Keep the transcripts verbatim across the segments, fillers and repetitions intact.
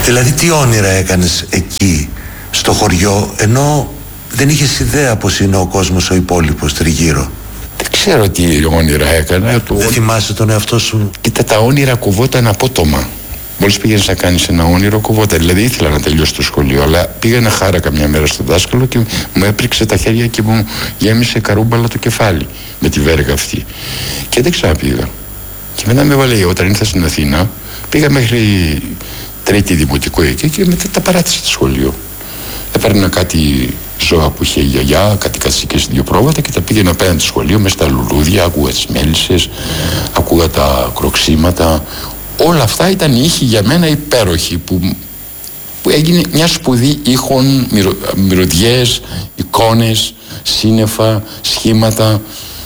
Δηλαδή τι όνειρα έκανες εκεί στο χωριό, ενώ δεν είχες ιδέα πως είναι ο κόσμος ο υπόλοιπος τριγύρω? Δεν ξέρω τι όνειρα έκανα. Δεν το... θυμάσαι τον εαυτό σου? Κοίτα, τα όνειρα κουβόταν απότομα. Μόλις πήγαινες να κάνεις ένα όνειρο, κουβόταν. Δηλαδή ήθελα να τελειώσω το σχολείο, αλλά πήγαινα χάρακα μια μέρα στο δάσκαλο και μου έπριξε τα χέρια και μου γέμισε καρούμπαλα το κεφάλι με τη βέργα αυτή. Και δεν ξαναπήγα. Και μετά με έβαλε, όταν ήρθα στην Αθήνα, πήγα μέχρι τρίτη δημοτικό εκεί και μετά τα παράτησα στο σχολείο. Έπαιρνα κάτι ζώα που είχε η γιαγιά, κάτι κατσίκες, δύο πρόβατα και τα πήγαινα απέναντι στο σχολείο με στα λουλούδια, ακούγα τις μέλισσες, ακούγα τα κροξίματα. Όλα αυτά ήταν ήχοι για μένα υπέροχοι, που, που έγινε μια σπουδή ήχων, μυρο, μυρωδιές, εικόνες, σύννεφα, σχήματα,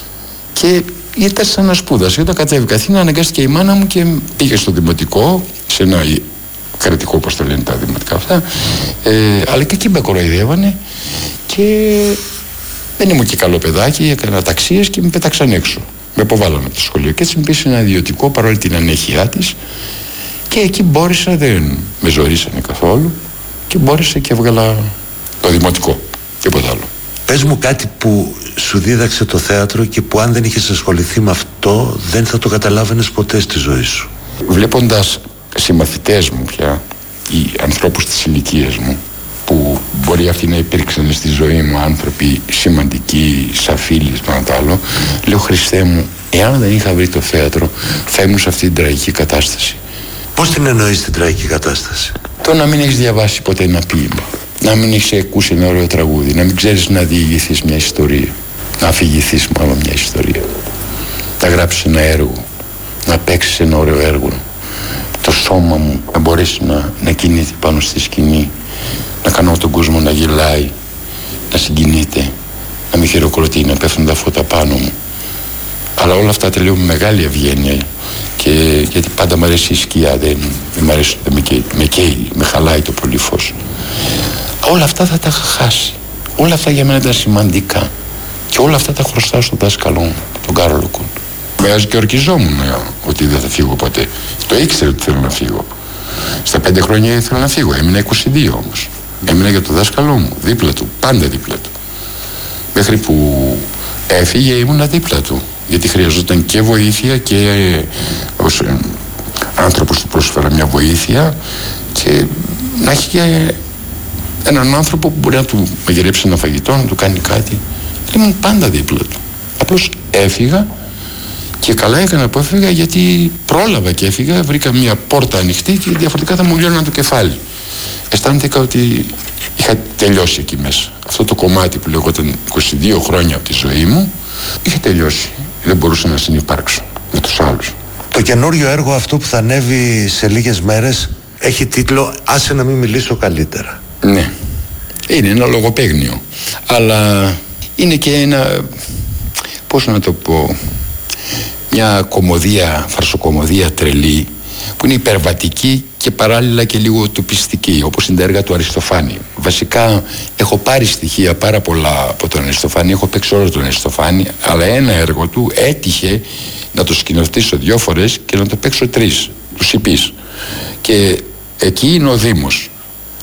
και ήταν σαν να σπούδασε. Όταν κατέβηκα Αθήνα, αναγκάστηκε η μάνα μου και πήγε στο δημοτικό, σε ένα κρατικό, όπως το λένε τα δημοτικά αυτά, ε, αλλά και εκεί με κοροϊδεύανε και δεν ήμουν και καλό παιδάκι, έκανα ταξίες και με πέταξαν έξω. Με αποβάλανε από το σχολείο και έτσι με πήγε σε ένα ιδιωτικό, παρόλη την ανέχειά της, και εκεί μπόρεσα, δεν με ζορίσανε καθόλου και μπόρεσα και έβγαλα το δημοτικό, τίποτα άλλο. Πες μου κάτι που σου δίδαξε το θέατρο και που αν δεν είχες ασχοληθεί με αυτό δεν θα το καταλάβαινες ποτέ στη ζωή σου. Βλέποντας συμμαθητές μου πια, οι ανθρώπους της ηλικίας μου, που μπορεί αυτοί να υπήρξαν στη ζωή μου άνθρωποι σημαντικοί, σαν φίλοι, πάνω το άλλο, λέω, Χριστέ μου, εάν δεν είχα βρει το θέατρο, θα ήμουν σε αυτή την τραγική κατάσταση. Πώς την εννοείς την τραγική κατάσταση? Το να μην έχεις διαβάσει ποτέ ένα ποίημα, να μην έχεις ακούσει ένα ωραίο τραγούδι, να μην ξέρεις να διηγηθείς μια ιστορία, να αφηγηθείς μάλλον μια ιστορία, να γράψεις ένα έργο, να παίξεις ένα ωραίο έργο, το σώμα μου να μπορέσει να, να κινείται πάνω στη σκηνή, να κάνω τον κόσμο να γελάει, να συγκινείται, να με χειροκροτεί, να πέφτουν τα φώτα πάνω μου. Αλλά όλα αυτά τελείω με μεγάλη ευγένεια, και, γιατί πάντα μου αρέσει η σκιά, δεν, δεν μ' αρέσει, δεν με, καίει, με καίει, με χαλάει το πολύ φως. Όλα αυτά θα τα είχα χάσει. Όλα αυτά για μένα ήταν σημαντικά. Και όλα αυτά τα χρωστάω στον δάσκαλό μου, τον Κάρολο Κούν. Βεβαίως και ορκιζόμουν ότι δεν θα φύγω ποτέ. Το ήξερα ότι θέλω να φύγω. Στα πέντε χρόνια ήθελα να φύγω, έμεινα είκοσι δύο όμως. Έμεινα για το δάσκαλό μου, δίπλα του, πάντα δίπλα του. Μέχρι που έφυγε ήμουνα δίπλα του, γιατί χρειαζόταν και βοήθεια και ως άνθρωπος του πρόσφερα μια βοήθεια, και να έχει και έναν άνθρωπο που μπορεί να του μαγειρέψει ένα φαγητό, να του κάνει κάτι. Ήμουν πάντα δίπλα του. Απλώς έφυγα, και καλά έκανα που έφυγα, γιατί πρόλαβα και έφυγα, βρήκα μια πόρτα ανοιχτή και διαφορετικά θα μου λιώναν το κεφάλι. Αισθάνθηκα ότι είχα τελειώσει εκεί μέσα. Αυτό το κομμάτι που λεγόταν είκοσι δύο χρόνια από τη ζωή μου είχε τελειώσει. Δεν μπορούσα να συνυπάρξω με τους άλλους. Το καινούριο έργο αυτό που θα ανέβει σε λίγες μέρες έχει τίτλο «Άσε να μην μιλήσω καλύτερα». Ναι, είναι ένα λογοπαίγνιο, αλλά είναι και ένα, πώς να το πω, μια κωμωδία, φαρσοκωμωδία τρελή, που είναι υπερβατική και παράλληλα και λίγο τοπιστική, όπως είναι τα έργα του Αριστοφάνη. Βασικά έχω πάρει στοιχεία πάρα πολλά από τον Αριστοφάνη, έχω παίξει όλο τον Αριστοφάνη, αλλά ένα έργο του έτυχε να το σκηνοθετήσω δύο φορές και να το παίξω τρεις, τους Ιππείς. Και εκεί είναι ο Δήμος,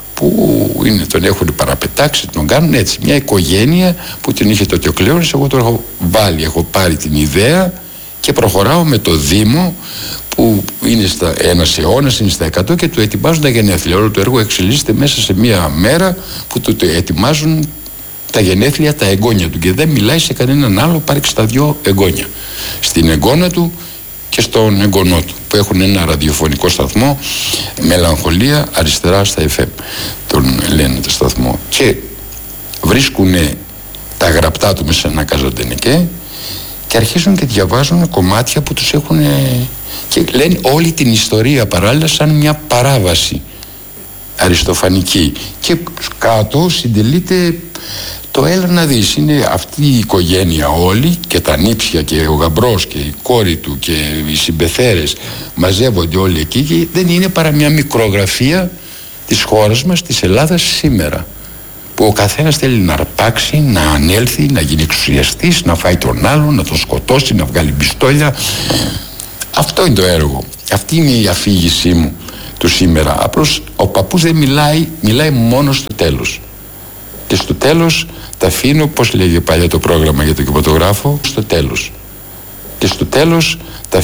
που είναι, τον έχουν παραπετάξει, τον κάνουν έτσι. Μια οικογένεια που την είχε τότε ο Κλέονας, εγώ τον έχω βάλει, έχω πάρει την ιδέα και προχωράω με το Δήμο, που είναι στα, ένας αιώνας, είναι στα εκατό, και του ετοιμάζουν τα γενέθλια. Όλο το έργο εξελίσσεται μέσα σε μία μέρα που του ετοιμάζουν τα γενέθλια, τα εγγόνια του, και δεν μιλάει σε κανέναν άλλο, πάρει στα δυο εγγόνια. Στην εγγόνα του και στον εγγονό του, που έχουν ένα ραδιοφωνικό σταθμό, Μελαγχολία, αριστερά στα εφ εμ, τον λένε το σταθμό, και βρίσκουν τα γραπτά του μέσα σε ένα καζαντενεκέ και αρχίζουν και διαβάζουν κομμάτια που τους έχουν, και λένε όλη την ιστορία παράλληλα σαν μια παράβαση αριστοφανική, και κάτω συντελείται το έλα να δεις. Είναι αυτή η οικογένεια όλη, και τα νύψια και ο γαμπρός και η κόρη του και οι συμπεθέρες μαζεύονται όλοι εκεί, και δεν είναι παρά μια μικρογραφία της χώρας μας, της Ελλάδας σήμερα, που ο καθένας θέλει να αρπάξει, να ανέλθει, να γίνει εξουσιαστής, να φάει τον άλλον, να τον σκοτώσει, να βγάλει πιστόλια. Αυτό είναι το έργο. Αυτή είναι η αφήγησή μου. του σήμερα. Απλώς ο παππούς δεν μιλάει, μιλάει μόνο στο τέλος. Και στο τέλος τα αφήνω, πώς λέγει παλιά το πρόγραμμα για τον κινηματογράφο, στο τέλος. Και στο τέλος τα